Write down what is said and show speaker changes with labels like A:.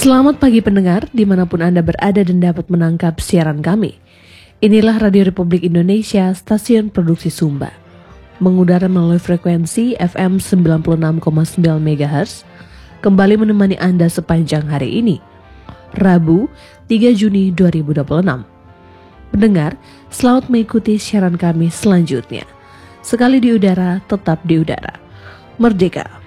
A: Selamat pagi pendengar, dimanapun Anda berada dan dapat menangkap siaran kami. Inilah Radio Republik Indonesia, stasiun produksi Sumba. Mengudara melalui frekuensi FM 96,9 MHz, kembali menemani Anda sepanjang hari ini, Rabu 3 Juni 2026. Pendengar, selamat mengikuti siaran kami selanjutnya. Sekali di udara, tetap di udara. Merdeka!